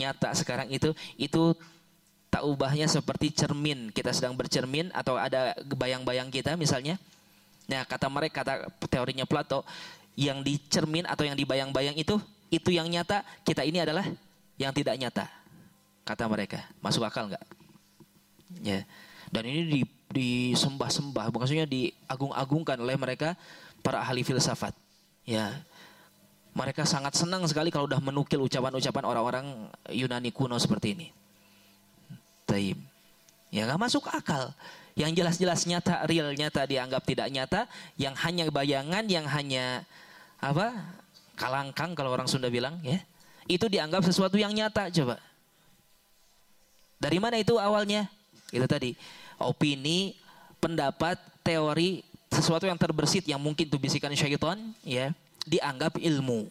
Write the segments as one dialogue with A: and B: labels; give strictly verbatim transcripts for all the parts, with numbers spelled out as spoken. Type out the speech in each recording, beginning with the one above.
A: nyata sekarang itu, itu tak ubahnya seperti cermin. Kita sedang bercermin atau ada bayang-bayang kita misalnya. Nah, kata mereka, kata teorinya Plato, yang dicermin atau yang dibayang-bayang itu, itu yang nyata, kita ini adalah yang tidak nyata. Kata mereka. Masuk akal nggak? Ya. Dan ini di, disembah-sembah, maksudnya diagung-agungkan oleh mereka para ahli filsafat. Ya. Mereka sangat senang sekali kalau udah menukil ucapan-ucapan orang-orang Yunani kuno seperti ini. Taib. Ya nggak masuk akal. Yang jelas-jelas nyata, real nyata dianggap tidak nyata. Yang hanya bayangan, yang hanya apa? Kalangkang kalau orang Sunda bilang, ya. Itu dianggap sesuatu yang nyata. Coba. Dari mana itu awalnya? Itu tadi. Opini, pendapat, teori, sesuatu yang terbersit yang mungkin itu bisikan syaitan, ya. Dianggap ilmu,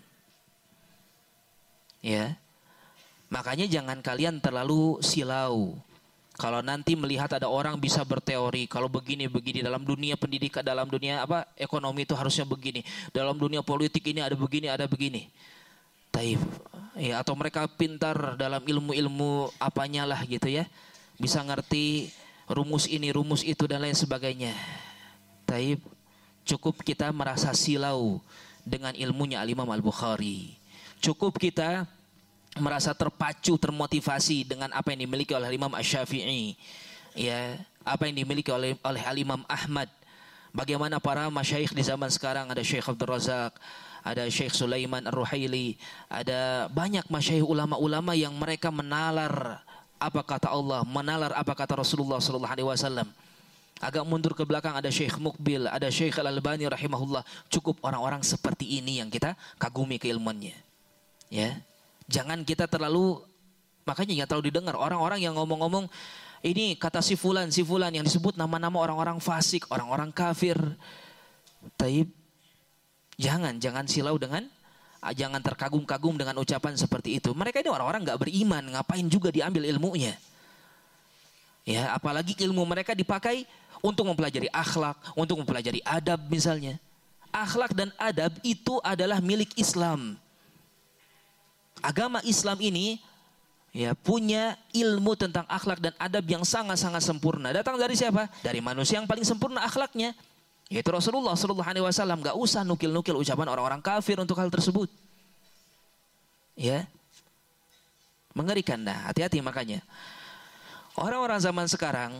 A: ya. Makanya jangan kalian terlalu silau. Kalau nanti melihat ada orang bisa berteori, kalau begini begini dalam dunia pendidikan, dalam dunia apa ekonomi itu harusnya begini, dalam dunia politik ini ada begini ada begini, taib, ya. Atau mereka pintar dalam ilmu-ilmu apanya lah gitu ya, bisa ngerti rumus ini rumus itu dan lain sebagainya, taib. Cukup kita merasa silau dengan ilmunya Al-Imam Al-Bukhari. Cukup kita merasa terpacu, termotivasi dengan apa yang dimiliki oleh Imam Asy-Syafi'i, ya, apa yang dimiliki oleh oleh Al-Imam Ahmad. Bagaimana para masyayikh di zaman sekarang, ada Syekh Abdul Razak, ada Syekh Sulaiman Ar-Ruhaili, ada banyak masyayikh ulama-ulama yang mereka menalar apa kata Allah, menalar apa kata Rasulullah sallallahu alaihi wasallam. Agak mundur ke belakang ada Syekh Muqbil, ada Syekh Al-Albani rahimahullah. Cukup orang-orang seperti ini yang kita kagumi keilmuannya. Ya. Jangan kita terlalu, makanya jangan terlalu didengar orang-orang yang ngomong-ngomong ini kata si fulan, si fulan yang disebut nama-nama orang-orang fasik, orang-orang kafir. Taib. Jangan, jangan silau dengan, jangan terkagum-kagum dengan ucapan seperti itu. Mereka ini orang-orang enggak beriman, ngapain juga diambil ilmunya? Ya, apalagi ilmu mereka dipakai untuk mempelajari akhlak, untuk mempelajari adab misalnya. Akhlak dan adab itu adalah milik Islam. Agama Islam ini ya punya ilmu tentang akhlak dan adab yang sangat-sangat sempurna. Datang dari siapa? Dari manusia yang paling sempurna akhlaknya, yaitu Rasulullah sallallahu alaihi wasallam. Gak usah nukil-nukil ucapan orang-orang kafir untuk hal tersebut. Ya. Mengerikan dah, hati-hati makanya. Orang-orang zaman sekarang,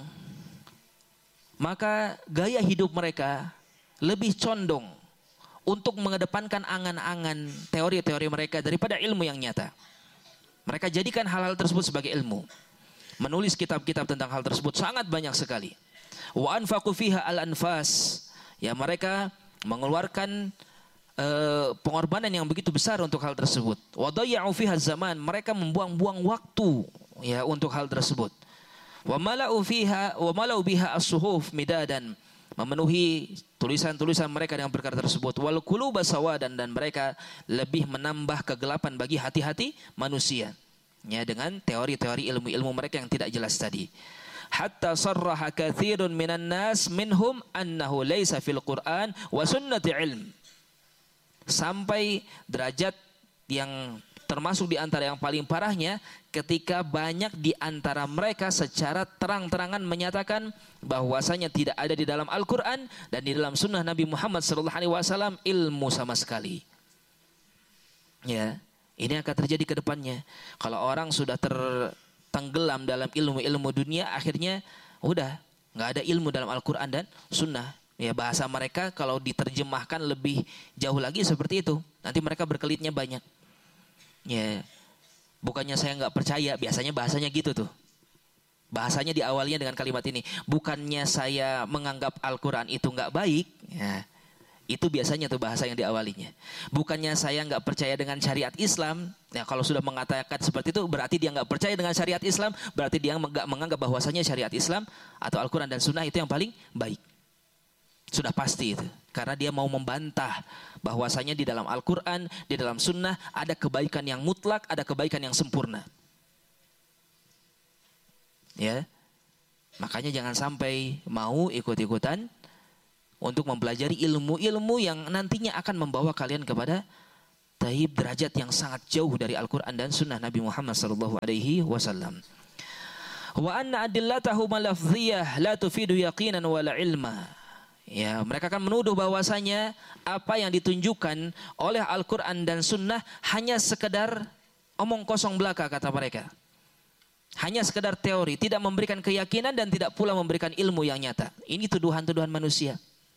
A: maka gaya hidup mereka lebih condong untuk mengedepankan angan-angan teori-teori mereka daripada ilmu yang nyata. Mereka jadikan hal-hal tersebut sebagai ilmu. Menulis kitab-kitab tentang hal tersebut sangat banyak sekali. Wa anfaqu fiha al-anfas. Ya, mereka mengeluarkan uh, pengorbanan yang begitu besar untuk hal tersebut. Wa dayya'u fiha zaman. Mereka membuang-buang waktu ya untuk hal tersebut. Wa mala'u fiha wa mala'u biha as-suhuf midadan, memenuhi tulisan-tulisan mereka dengan perkara tersebut. Wal quluba sawadan, dan mereka lebih menambah kegelapan bagi hati-hati manusia ya dengan teori-teori ilmu-ilmu mereka yang tidak jelas tadi. Hatta sarraha katsirun minan nas minhum annahu laisa fil Qur'an wa sunnati ilm. Sampai derajat yang termasuk di antara yang paling parahnya ketika banyak di antara mereka secara terang-terangan menyatakan bahwasanya tidak ada di dalam Al-Quran dan di dalam sunnah Nabi Muhammad sallallahu alaihi wasallam ilmu sama sekali. Ya, ini akan terjadi ke depannya. Kalau orang sudah tertenggelam dalam ilmu-ilmu dunia, akhirnya udah nggak ada ilmu dalam Al-Quran dan sunnah. Ya, bahasa mereka kalau diterjemahkan lebih jauh lagi seperti itu. Nanti mereka berkelitnya banyak. Ya, bukannya saya nggak percaya, biasanya bahasanya gitu tuh. Bahasanya diawalinya dengan kalimat ini. Bukannya saya menganggap Al-Quran itu nggak baik, ya, itu biasanya tuh bahasa yang diawalinya. Bukannya saya nggak percaya dengan syariat Islam, ya kalau sudah mengatakan seperti itu berarti dia nggak percaya dengan syariat Islam, berarti dia nggak menganggap bahwasanya syariat Islam atau Al-Quran dan Sunnah itu yang paling baik. Sudah pasti itu. Karena dia mau membantah bahwasanya di dalam Al-Quran, di dalam Sunnah ada kebaikan yang mutlak, ada kebaikan yang sempurna. Ya, makanya jangan sampai mau ikut-ikutan untuk mempelajari ilmu-ilmu yang nantinya akan membawa kalian kepada taib derajat yang sangat jauh dari Al-Quran dan Sunnah Nabi Muhammad sallallahu alaihi wasallam. Wa anna adillatahu malafziyah la tufidu yaqinan wala ilma. Ya, mereka akan menuduh bahwasanya apa yang ditunjukkan oleh Al-Quran dan Sunnah hanya sekedar omong kosong belaka, kata mereka. Hanya sekedar teori, tidak memberikan keyakinan dan tidak pula memberikan ilmu yang nyata. Ini tuduhan-tuduhan manusia.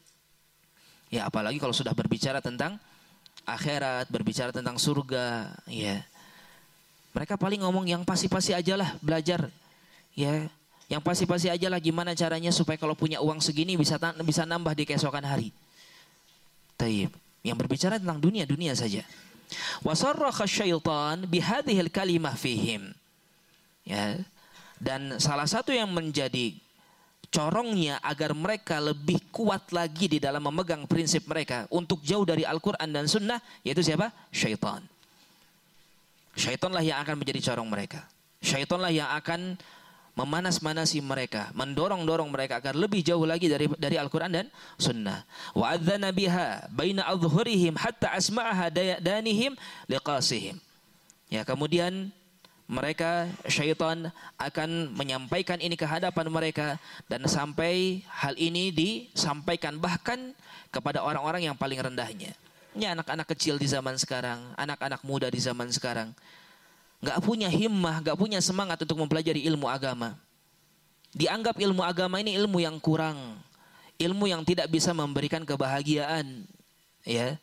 A: Ya, apalagi kalau sudah berbicara tentang akhirat, berbicara tentang surga, ya. Mereka paling ngomong yang pasti-pasti ajalah belajar. Ya, yang pasti-pasti ajalah gimana caranya supaya kalau punya uang segini bisa bisa nambah di keesokan hari. Taib. Yang berbicara tentang dunia-dunia saja. Wa sarrakha syaitan bihadhil kalimah fihim. Ya. Dan salah satu yang menjadi corongnya agar mereka lebih kuat lagi di dalam memegang prinsip mereka untuk jauh dari Al-Quran dan Sunnah, yaitu siapa? Syaitan. Syaitanlah yang akan menjadi corong mereka. Syaitanlah yang akan memanas-manasi mereka, mendorong-dorong mereka agar lebih jauh lagi dari dari Al-Quran dan Sunnah. Wa adzana biha baina adhhurihim hatta asma'aha danihim liqasihim. Ya, kemudian mereka, syaitan akan menyampaikan ini ke hadapan mereka, dan sampai hal ini disampaikan bahkan kepada orang-orang yang paling rendahnya. Ini anak-anak kecil di zaman sekarang, anak-anak muda di zaman sekarang, gak punya himmah, gak punya semangat untuk mempelajari ilmu agama. Dianggap ilmu agama ini ilmu yang kurang, ilmu yang tidak bisa memberikan kebahagiaan. Ya,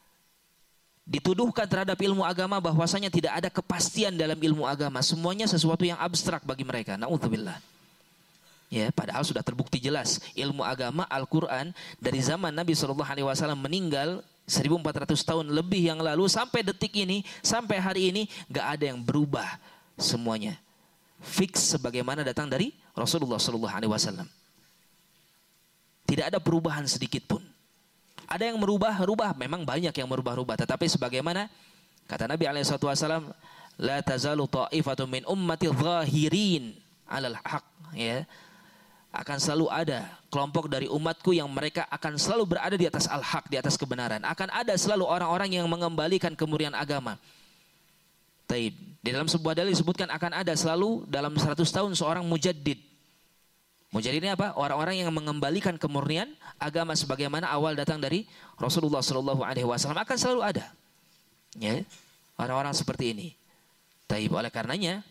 A: dituduhkan terhadap ilmu agama bahwasanya tidak ada kepastian dalam ilmu agama. Semuanya sesuatu yang abstrak bagi mereka. Na'udzubillah. Ya, padahal sudah terbukti jelas ilmu agama Al-Quran dari zaman Nabi shallallahu alaihi wasallam meninggal seribu empat ratus tahun lebih yang lalu sampai detik ini, sampai hari ini, gak ada yang berubah. Semuanya fix sebagaimana datang dari Rasulullah shallallahu alaihi wasallam. Tidak ada perubahan sedikit pun. Ada yang merubah-rubah, memang banyak yang merubah-rubah, tetapi sebagaimana kata Nabi alaihi wasallam, la tazalu ta'ifatun min ummati zahirin 'alal haq, ya. Akan selalu ada kelompok dari umatku yang mereka akan selalu berada di atas al-haq, di atas kebenaran. Akan ada selalu orang-orang yang mengembalikan kemurnian agama. Taib. Di dalam sebuah dalil disebutkan akan ada selalu dalam seratus tahun seorang mujaddid. Mujaddid ini apa? Orang-orang yang mengembalikan kemurnian agama sebagaimana awal datang dari Rasulullah Shallallahu Alaihi Wasallam, akan selalu ada. Ya, orang-orang seperti ini. Taib. Oleh karenanya,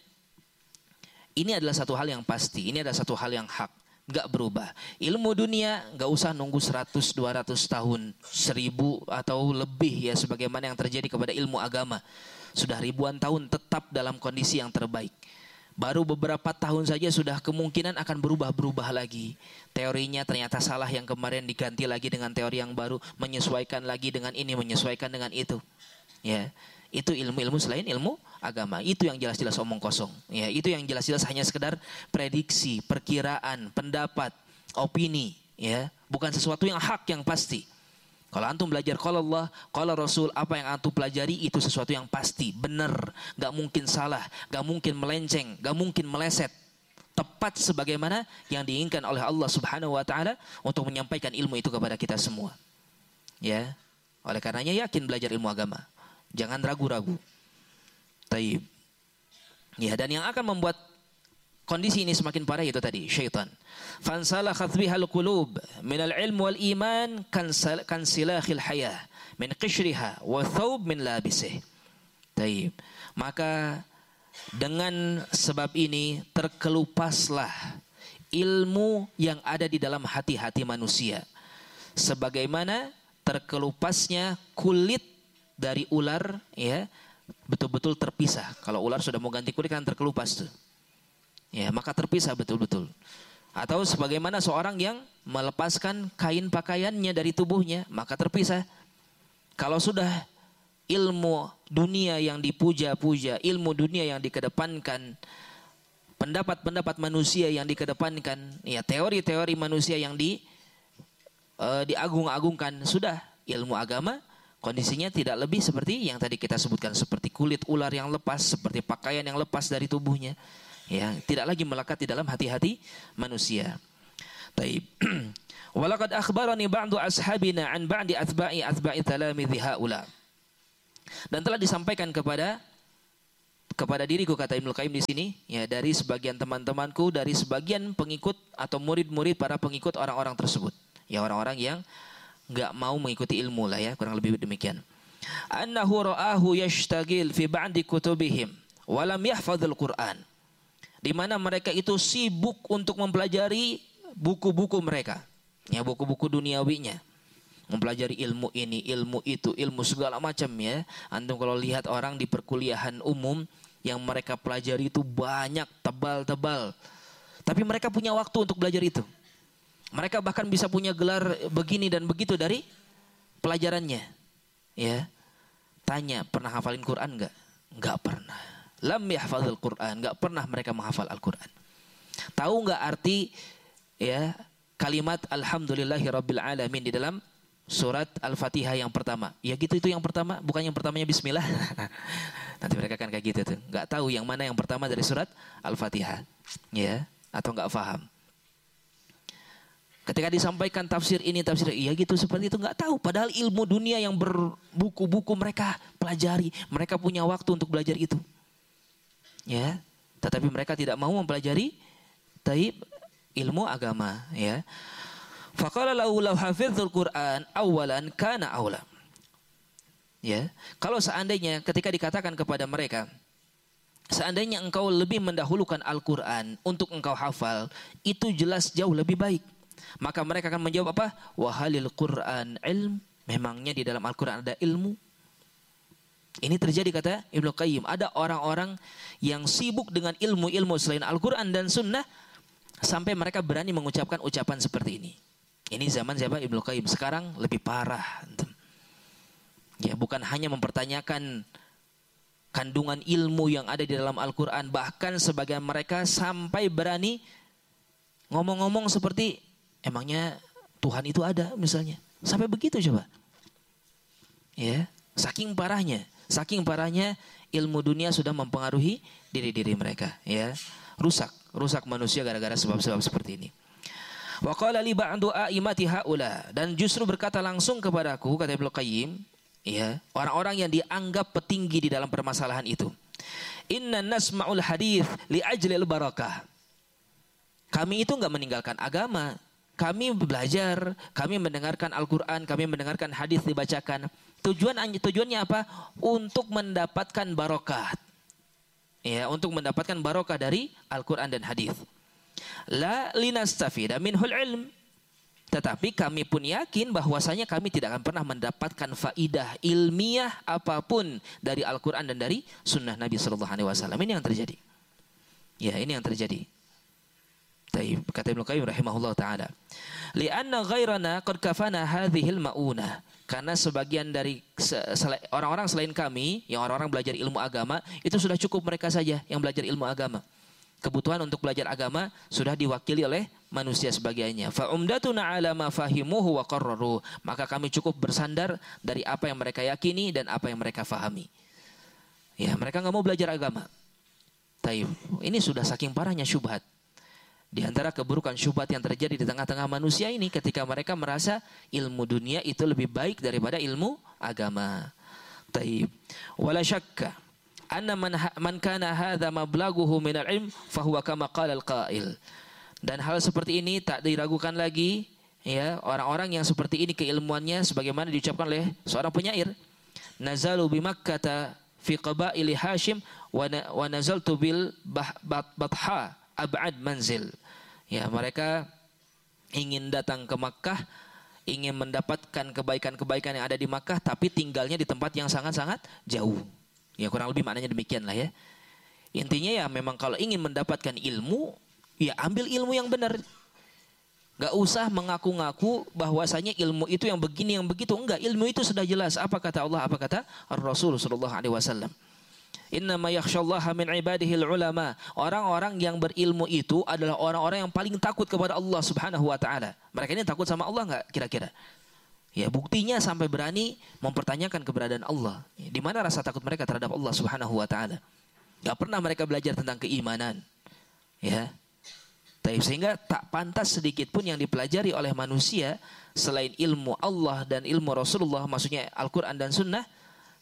A: ini adalah satu hal yang pasti. Ini adalah satu hal yang hak, nggak berubah. Ilmu dunia nggak usah nunggu seratus, dua ratus tahun, seribu atau lebih, ya, sebagaimana yang terjadi kepada ilmu agama. Sudah ribuan tahun tetap dalam kondisi yang terbaik. Baru beberapa tahun saja sudah kemungkinan akan berubah-berubah lagi. Teorinya ternyata salah yang kemarin, diganti lagi dengan teori yang baru, menyesuaikan lagi dengan ini, menyesuaikan dengan itu. Ya, itu ilmu-ilmu selain ilmu agama. Itu yang jelas-jelas omong kosong. Ya, itu yang jelas-jelas hanya sekedar prediksi, perkiraan, pendapat, opini. Ya, bukan sesuatu yang hak, yang pasti. Kalau antum belajar qala Allah, qala Rasul, apa yang antum pelajari itu sesuatu yang pasti, benar, gak mungkin salah, gak mungkin melenceng, gak mungkin meleset. Tepat sebagaimana yang diinginkan oleh Allah Subhanahu wa taala untuk menyampaikan ilmu itu kepada kita semua. Ya. Oleh karenanya yakin belajar ilmu agama. Jangan ragu-ragu. Taib. Ya, dan yang akan membuat kondisi ini semakin parah itu tadi, syaitan. Fansalakhat bihal qulub minal ilm wal iman kan silakhil hayah min qishriha wa thawb min labisih. Taib. Maka dengan sebab ini terkelupaslah ilmu yang ada di dalam hati-hati manusia, sebagaimana terkelupasnya kulit dari ular, ya, betul-betul terpisah. Kalau ular sudah mau ganti kulit kan terkelupas tuh. Ya, maka terpisah betul-betul. Atau sebagaimana seorang yang melepaskan kain pakaiannya dari tubuhnya, maka terpisah. Kalau sudah ilmu dunia yang dipuja-puja, ilmu dunia yang dikedepankan, pendapat-pendapat manusia yang dikedepankan, ya, teori-teori manusia yang di uh, diagung-agungkan, sudah ilmu agama kondisinya tidak lebih seperti yang tadi kita sebutkan, seperti kulit ular yang lepas, seperti pakaian yang lepas dari tubuhnya. Ya, tidak lagi melekat di dalam hati-hati manusia. Taib. Walaqad akhbarani ba'du ashabina an ba'di athba'i athba'i talamidhi haula. Dan telah disampaikan kepada kepada diriku, kata Ibnu Qayyim di sini, ya, dari sebagian teman-temanku, dari sebagian pengikut atau murid-murid para pengikut orang-orang tersebut. Ya, orang-orang yang enggak mau mengikuti ilmu lah, ya, kurang lebih demikian. Annahu ra'ahu yashtagil fi ba'di kutubihim wa lam yahfadzul Qur'an. Di mana mereka itu sibuk untuk mempelajari buku-buku mereka. Ya, buku-buku duniawinya. Mempelajari ilmu ini, ilmu itu, ilmu segala macam, ya. Antum kalau lihat orang di perkuliahan umum yang mereka pelajari itu banyak, tebal-tebal. Tapi mereka punya waktu untuk belajar itu. Mereka bahkan bisa punya gelar begini dan begitu dari pelajarannya. Ya. Tanya, pernah hafalin Quran enggak? Enggak pernah. Lam yahfazul Quran, enggak pernah mereka menghafal Al-Quran. Tahu enggak arti, ya, kalimat alhamdulillahirabbil alamin di dalam surat Al-Fatihah yang pertama? Ya gitu, itu yang pertama, bukan yang pertamanya bismillah. Nanti mereka kan kayak gitu tuh, nggak tahu yang mana yang pertama dari surat Al-Fatihah, ya, atau nggak paham. Ketika disampaikan tafsir ini, tafsir, iya gitu, seperti itu, nggak tahu. Padahal ilmu dunia yang berbuku-buku mereka pelajari, mereka punya waktu untuk belajar itu, ya. Tetapi mereka tidak mau mempelajari taib ilmu agama, ya. Faqala lahu law hafizul Qur'an awalan kana aula. Ya, kalau seandainya ketika dikatakan kepada mereka, seandainya engkau lebih mendahulukan Al-Quran untuk engkau hafal, itu jelas jauh lebih baik. Maka mereka akan menjawab apa? Wahalil Quran ilm, memangnya di dalam Al-Quran ada ilmu? Ini terjadi, kata Ibnu Qayyim, ada orang-orang yang sibuk dengan ilmu-ilmu selain Al-Quran dan Sunnah, sampai mereka berani mengucapkan ucapan seperti ini. Ini zaman siapa? Ibnu Qayyim. Sekarang lebih parah. Ya, bukan hanya mempertanyakan kandungan ilmu yang ada di dalam Al-Quran, bahkan sebagian mereka sampai berani ngomong-ngomong seperti emangnya Tuhan itu ada, misalnya. Sampai begitu coba. Ya, saking parahnya, saking parahnya ilmu dunia sudah mempengaruhi diri-diri mereka, ya. Rusak, rusak manusia gara-gara sebab-sebab seperti ini. Wa qala li ba'du a'imati haula, dan justru berkata langsung kepadaku, kata Ibnu Qayyim, ya, orang-orang yang dianggap petinggi di dalam permasalahan itu. Inna nasma'ul hadith li ajlil barakah. Kami itu enggak meninggalkan agama. Kami belajar, kami mendengarkan Al-Quran, kami mendengarkan hadis dibacakan. Tujuan tujuannya apa? Untuk mendapatkan barokah. Ya, untuk mendapatkan barokah dari Al-Quran dan hadis. La linastafida minhul ilm. Tetapi kami pun yakin bahwasanya kami tidak akan pernah mendapatkan faidah ilmiah apapun dari Al-Quran dan dari sunnah Nabi Sallallahu Alaihi Wasallam. Ini yang terjadi. Ya, ini yang terjadi. Kata Ibnu Qayyim rahimahullah ta'ala. Lianna ghairana qad kafana hadhil ma'unah. Karena sebagian dari orang-orang selain kami, yang orang-orang belajar ilmu agama, itu sudah cukup mereka saja yang belajar ilmu agama. Kebutuhan untuk belajar agama sudah diwakili oleh manusia sebagiannya. Fa umdatuna ala ma fahimuhu wa qarraru. Maka kami cukup bersandar dari apa yang mereka yakini dan apa yang mereka fahami. Ya, mereka enggak mau belajar agama. Taib. Ini sudah saking parahnya syubhat. Di antara keburukan syubhat yang terjadi di tengah-tengah manusia ini, ketika mereka merasa ilmu dunia itu lebih baik daripada ilmu agama. Taib. Wala syakka anna man man kana hadza mablaghuhu min al-ilm fa huwa kama qala al-qail. Dan hal seperti ini tak diragukan lagi, ya, orang-orang yang seperti ini keilmuannya sebagaimana diucapkan oleh seorang penyair, nazalu bi Makkah fi qabaili Hashim wa, wa nazaltu bil Batha ab'ad manzil. Ya, mereka ingin datang ke Makkah, ingin mendapatkan kebaikan-kebaikan yang ada di Makkah, tapi tinggalnya di tempat yang sangat-sangat jauh. Ya, kurang lebih maknanya demikian lah, ya. Intinya ya memang kalau ingin mendapatkan ilmu, ya ambil ilmu yang benar. Gak usah mengaku-ngaku bahwasanya ilmu itu yang begini yang begitu. Enggak, ilmu itu sudah jelas. Apa kata Allah, apa kata Ar-Rasul sallallahu alaihi wasallam. Innama yakhshallaha min ibadihil ulama. Orang-orang yang berilmu itu adalah orang-orang yang paling takut kepada Allah Subhanahu wa taala. Mereka ini takut sama Allah enggak kira-kira? Ya, buktinya sampai berani mempertanyakan keberadaan Allah. Ya, di mana rasa takut mereka terhadap Allah Subhanahu wa taala? Enggak pernah mereka belajar tentang keimanan. Ya. Sehingga tak pantas sedikit pun yang dipelajari oleh manusia selain ilmu Allah dan ilmu Rasulullah, maksudnya Al-Quran dan Sunnah,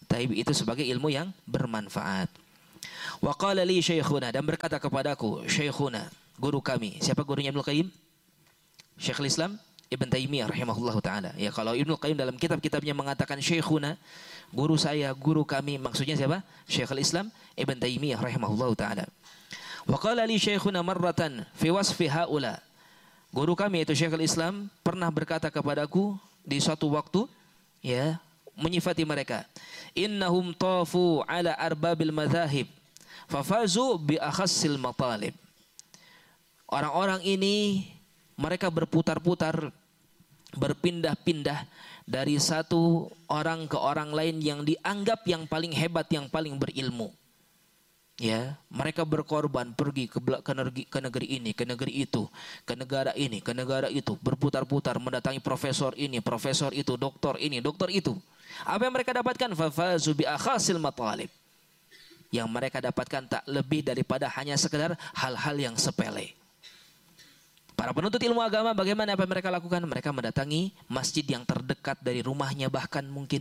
A: Taib itu sebagai ilmu yang bermanfaat. Wa qala li syekhuna, dan berkata kepadaku syekhuna, guru kami. Siapa gurunya Ibnu Qayyim? Syekhul Islam Ibn Taimiyah rahimahullahu taala. Ya, kalau Ibnu Qayyim dalam kitab-kitabnya mengatakan syekhuna, guru saya, guru kami, maksudnya siapa? Syekhul Islam Ibn Taimiyah rahimahullahu taala. Wa qala li syekhuna marratan fi wasfi haula. Guru kami itu Syekhul Islam pernah berkata kepadaku di suatu waktu, ya, menyifati mereka. Innahum tafu ala arbabil madzahib fafazu bi akhassil matalib. Orang-orang ini mereka berputar-putar, berpindah-pindah dari satu orang ke orang lain yang dianggap yang paling hebat, yang paling berilmu. Ya, mereka berkorban pergi ke, ke, negeri, ke negeri ini, ke negeri itu, ke negara ini, ke negara itu, berputar-putar mendatangi profesor ini, profesor itu, doktor ini, doktor itu. Apa yang mereka dapatkan? Fafazu bi akhasil matalib. Yang mereka dapatkan tak lebih daripada hanya sekedar hal-hal yang sepele. Para penuntut ilmu agama, bagaimana apa yang mereka lakukan? Mereka mendatangi masjid yang terdekat dari rumahnya, bahkan mungkin,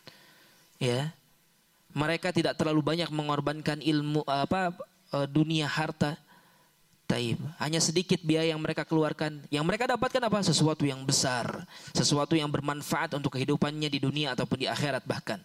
A: ya, mereka tidak terlalu banyak mengorbankan ilmu apa dunia harta. Taib, hanya sedikit biaya yang mereka keluarkan. Yang mereka dapatkan apa? Sesuatu yang besar, sesuatu yang bermanfaat untuk kehidupannya di dunia ataupun di akhirat bahkan.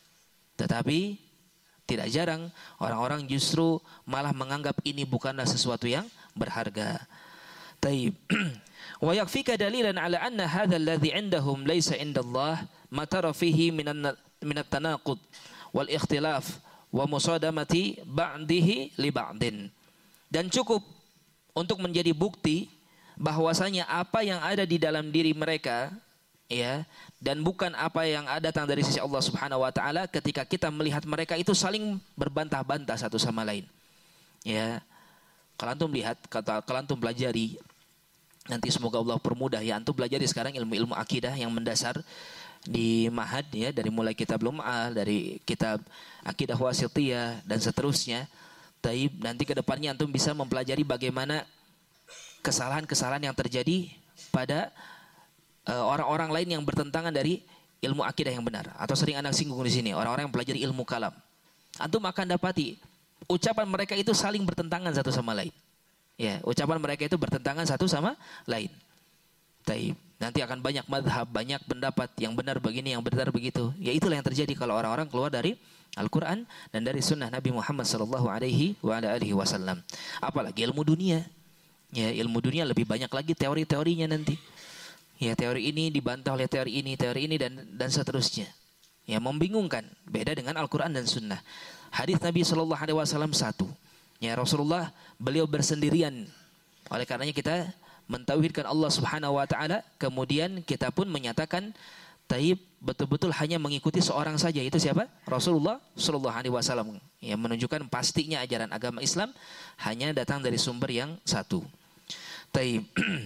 A: Tetapi tidak jarang orang-orang justru malah menganggap ini bukanlah sesuatu yang berharga. Taib. Wa yakfika dalilan ala anna hadha alladhi indahum laysa indallah ma tara fihi minan minat tanaqud wal ikhtilaf wa musadamati ba'dihi li ba'din. Dan cukup untuk menjadi bukti bahwasanya apa yang ada di dalam diri mereka, ya, dan bukan apa yang ada datang dari sisi Allah Subhanahu wa taala, ketika kita melihat mereka itu saling berbantah-bantah satu sama lain. Ya. Kalau antum lihat, kata kalau antum pelajari, nanti semoga Allah permudah ya, antum pelajari sekarang ilmu-ilmu akidah yang mendasar di Mahad, ya, dari mulai kitab Lum'ah, dari kitab Akidah Wasithiyah dan seterusnya. Taib, nanti ke depannya antum bisa mempelajari bagaimana kesalahan-kesalahan yang terjadi pada uh, orang-orang lain yang bertentangan dari ilmu akidah yang benar. Atau sering anak singgung di sini, orang-orang yang pelajari ilmu kalam. Antum akan dapati ucapan mereka itu saling bertentangan satu sama lain. Ya, ucapan mereka itu bertentangan satu sama lain. Taib. Nanti akan banyak madhab, banyak pendapat, yang benar begini, yang benar begitu. Ya, itulah yang terjadi kalau orang-orang keluar dari Al-Quran dan dari sunnah Nabi Muhammad sallallahu alaihi wasallam. Apalagi ilmu dunia. Ya, ilmu dunia lebih banyak lagi teori-teorinya nanti. Ya, teori ini dibantah oleh teori ini, teori ini dan dan seterusnya. Ya, membingungkan. Beda dengan Al-Quran dan sunnah. Hadis Nabi sallallahu alaihi wasallam satu. Ya, Rasulullah beliau bersendirian. Oleh karenanya kita mentauhidkan Allah Subhanahu wa taala, kemudian kita pun menyatakan taib betul-betul hanya mengikuti seorang saja, itu siapa? Rasulullah sallallahu alaihi wasallam. Yang menunjukkan pastinya ajaran agama Islam hanya datang dari sumber yang satu. Taib.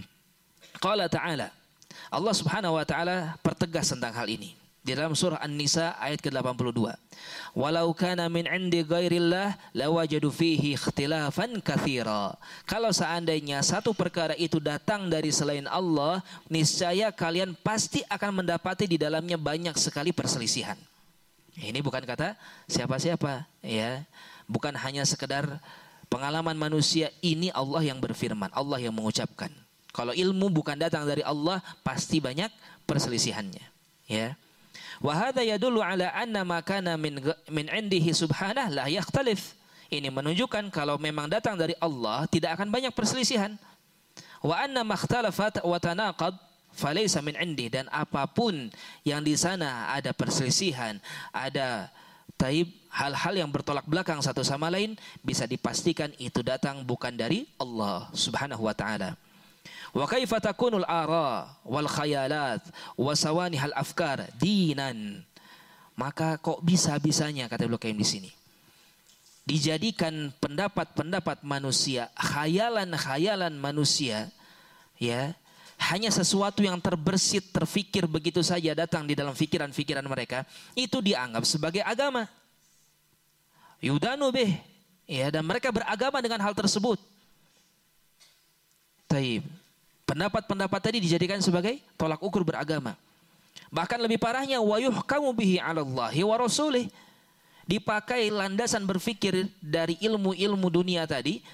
A: Qala ta'ala, Allah Subhanahu wa taala pertegas tentang hal ini di dalam surah An-Nisa ayat ke delapan puluh dua. Walau kana min 'indi ghairillah lawajadu fihi ikhtilafan katsira. Kalau seandainya satu perkara itu datang dari selain Allah, niscaya kalian pasti akan mendapati di dalamnya banyak sekali perselisihan. Ini bukan kata siapa-siapa, ya. Bukan hanya sekedar pengalaman manusia, ini Allah yang berfirman, Allah yang mengucapkan. Kalau ilmu bukan datang dari Allah, pasti banyak perselisihannya, ya. Wa hadza yadullu ala anna ma kana min min indihi subhanahu la yakhtalif. Ini menunjukkan kalau memang datang dari Allah tidak akan banyak perselisihan. Wa anna ma ikhtalafat wa tanaqad falaysa min indi, dan apapun yang di sana ada perselisihan, ada taib hal-hal yang bertolak belakang satu sama lain, bisa dipastikan itu datang bukan dari Allah Subhanahu wa taala. Wa kaifa takunul ara wal khayalat wa sawanihal afkar dinan. Maka kok bisa-bisanya, kata Ibnu Qayyim di sini, dijadikan pendapat-pendapat manusia, khayalan-khayalan manusia, ya, hanya sesuatu yang terbersit, terfikir begitu saja datang di dalam fikiran-fikiran mereka, itu dianggap sebagai agama. Yudanu bih, ya, dan mereka beragama dengan hal tersebut. Taib. Pendapat-pendapat tadi dijadikan sebagai tolak ukur beragama. Bahkan lebih parahnya wa yuhkamu bihi 'alallahi wa rasulih. Dipakai landasan berfikir dari ilmu-ilmu dunia tadi